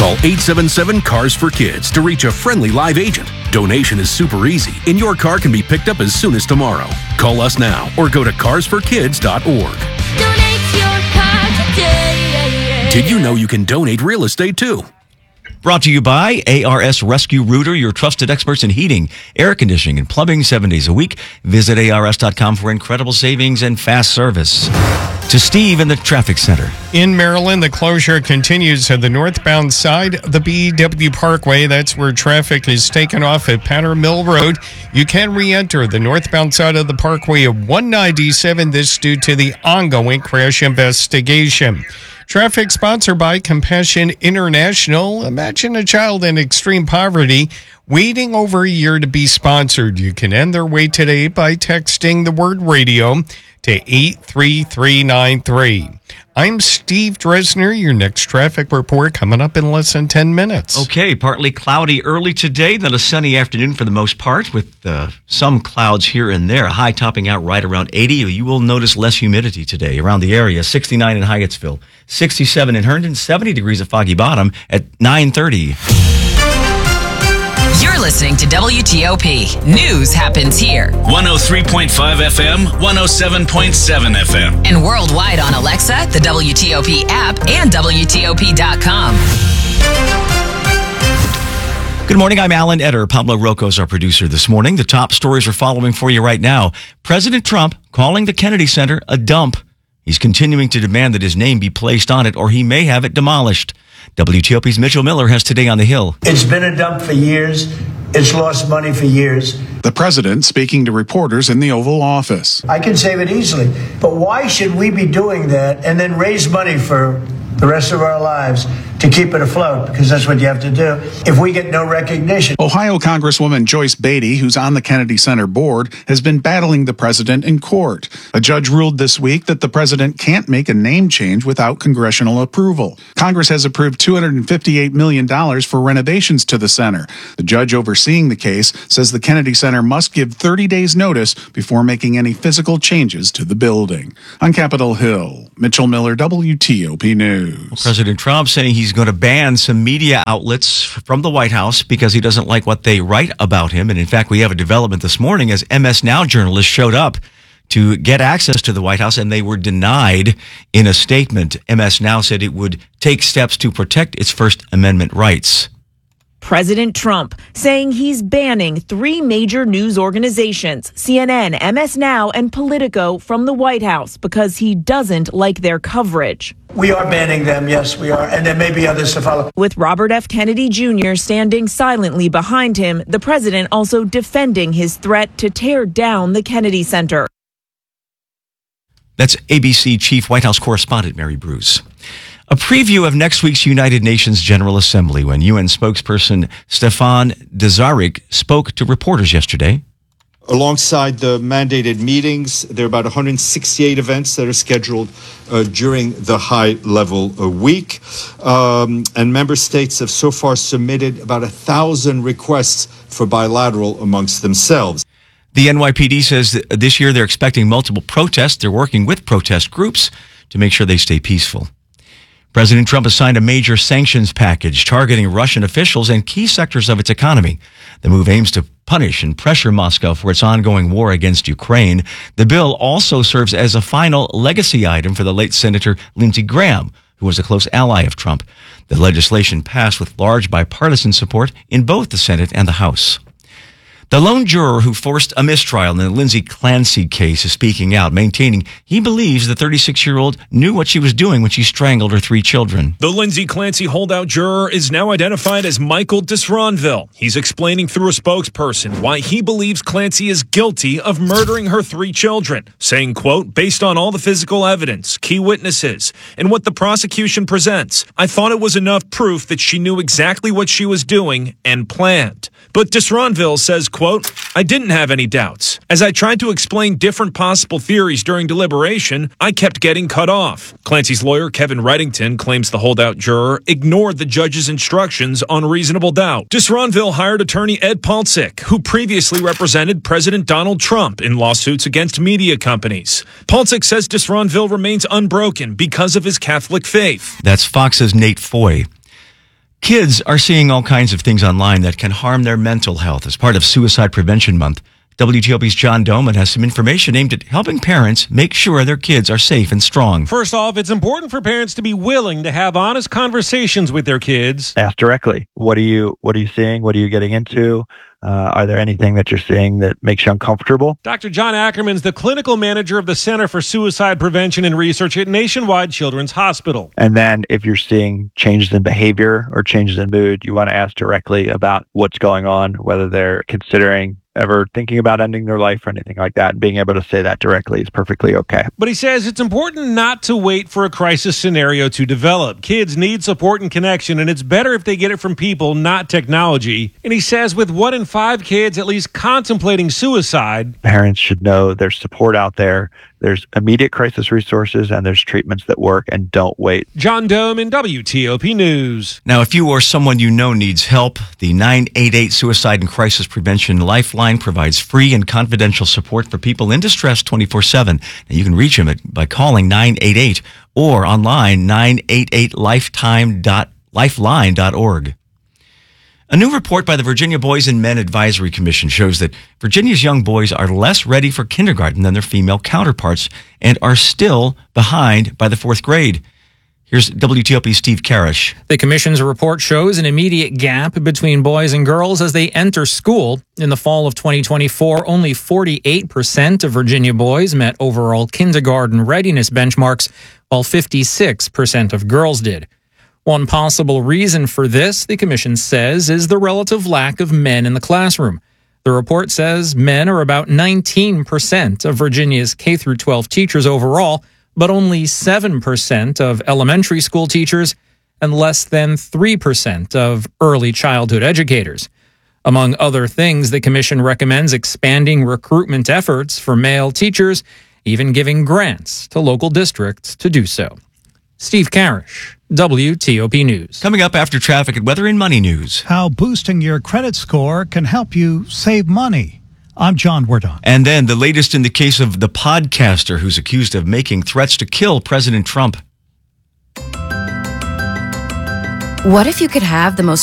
Call 877-CARS-FOR-KIDS to reach a friendly live agent. Donation is super easy, and your car can be picked up as soon as tomorrow. Call us now or go to carsforkids.org. Donate your car today. Did you know you can donate real estate too? Brought to you by ARS Rescue Rooter, your trusted experts in heating, air conditioning, and plumbing 7 days a week. Visit ars.com for incredible savings and fast service. To Steve in the traffic center. In Maryland, the closure continues at the northbound side of the BW Parkway. That's where traffic is taken off at Powder Mill Road. You can re-enter the northbound side of the parkway at 197. This due to the ongoing crash investigation. Traffic sponsored by Compassion International. Imagine a child in extreme poverty waiting over a year to be sponsored. You can end their wait today by texting the word radio to 83393. I'm Steve Dresner. Your next traffic report coming up in less than 10 minutes. Okay, partly cloudy early today, then a sunny afternoon for the most part with some clouds here and there. A high topping out right around 80. You will notice less humidity today around the area. 69 in Hyattsville, 67 in Herndon, 70 degrees at Foggy Bottom at 9:30. You're listening to WTOP. News happens here. 103.5 FM, 107.7 FM. And worldwide on Alexa, the WTOP app, and WTOP.com. Good morning, I'm Alan Eder. Pablo Rocco is our producer this morning. The top stories we're following for you right now. President Trump calling the Kennedy Center a dump. He's continuing to demand that his name be placed on it or he may have it demolished. WTOP's Mitchell Miller has Today on the Hill. It's been a dump for years. It's lost money for years. The president speaking to reporters in the Oval Office. I can save it easily. But why should we be doing that and then raise money for the rest of our lives to keep it afloat? Because that's what you have to do if we get no recognition. Ohio Congresswoman Joyce Beatty, who's on the Kennedy Center board, has been battling the president in court. A judge ruled this week that the president can't make a name change without congressional approval. Congress has approved $258 million for renovations to the center. The judge overseeing the case says the Kennedy Center must give 30 days notice before making any physical changes to the building. On Capitol Hill, Mitchell Miller, WTOP News. President Trump saying he's going to ban some media outlets from the White House because he doesn't like what they write about him. And in fact, we have a development this morning as MS Now journalists showed up to get access to the White House and they were denied in a statement. MS Now said it would take steps to protect its First Amendment rights. President Trump saying he's banning 3 major news organizations, CNN, MS Now, and Politico, from the White House because he doesn't like their coverage. We are banning them, yes, we are. And there may be others to follow. With Robert F. Kennedy Jr. standing silently behind him, the president also defending his threat to tear down the Kennedy Center. That's ABC Chief White House Correspondent Mary Bruce. A preview of next week's United Nations General Assembly when UN spokesperson Stefan Dujarric spoke to reporters yesterday. Alongside the mandated meetings, there are about 168 events that are scheduled during the high-level week. And member states have so far submitted about 1,000 requests for bilateral amongst themselves. The NYPD says that this year they're expecting multiple protests. They're working with protest groups to make sure they stay peaceful. President Trump has signed a major sanctions package targeting Russian officials and key sectors of its economy. The move aims to punish and pressure Moscow for its ongoing war against Ukraine. The bill also serves as a final legacy item for the late Senator Lindsey Graham, who was a close ally of Trump. The legislation passed with large bipartisan support in both the Senate and the House. The lone juror who forced a mistrial in the Lindsay Clancy case is speaking out, maintaining he believes the 36-year-old knew what she was doing when she strangled her 3 children. The Lindsay Clancy holdout juror is now identified as Michael Disronville. He's explaining through a spokesperson why he believes Clancy is guilty of murdering her 3 children, saying, quote, based on all the physical evidence, key witnesses, and what the prosecution presents, I thought it was enough proof that she knew exactly what she was doing and planned. But Disronville says, quote, I didn't have any doubts. As I tried to explain different possible theories during deliberation, I kept getting cut off. Clancy's lawyer, Kevin Reddington, claims the holdout juror ignored the judge's instructions on reasonable doubt. Disronville hired attorney Ed Palcic, who previously represented President Donald Trump in lawsuits against media companies. Palcic says Disronville remains unbroken because of his Catholic faith. That's Fox's Nate Foy. Kids are seeing all kinds of things online that can harm their mental health. As part of Suicide Prevention Month, WTOP's John Doman has some information aimed at helping parents make sure their kids are safe and strong. First off, it's important for parents to be willing to have honest conversations with their kids. Ask directly. What are you seeing? What are you getting into? Are there anything that you're seeing that makes you uncomfortable? Dr. John Ackerman's the clinical manager of the Center for Suicide Prevention and Research at Nationwide Children's Hospital. And then if you're seeing changes in behavior or changes in mood, you want to ask directly about what's going on, whether they're considering ever thinking about ending their life or anything like that. And being able to say that directly is perfectly okay. But he says it's important not to wait for a crisis scenario to develop. Kids need support and connection, and it's better if they get it from people, not technology. And he says with 1 in 5 kids at least contemplating suicide, parents should know there's support out there. There's immediate crisis resources and there's treatments that work, and don't wait. John Doman, WTOP News. Now, if you or someone you know needs help, the 988 Suicide and Crisis Prevention Lifeline provides free and confidential support for people in distress 24/7. Now, you can reach them by calling 988 or online 988lifeline.org. A new report by the Virginia Boys and Men Advisory Commission shows that Virginia's young boys are less ready for kindergarten than their female counterparts and are still behind by the 4th grade. Here's WTOP's Steve Karish. The commission's report shows an immediate gap between boys and girls as they enter school. In the fall of 2024, only 48% of Virginia boys met overall kindergarten readiness benchmarks, while 56% of girls did. One possible reason for this, the commission says, is the relative lack of men in the classroom. The report says men are about 19% of Virginia's K-12 teachers overall, but only 7% of elementary school teachers and less than 3% of early childhood educators. Among other things, the commission recommends expanding recruitment efforts for male teachers, even giving grants to local districts to do so. Steve Karish, WTOP News. Coming up after traffic and weather and money news. How boosting your credit score can help you save money. I'm John Wardon. And then the latest in the case of the podcaster who's accused of making threats to kill President Trump. What if you could have the most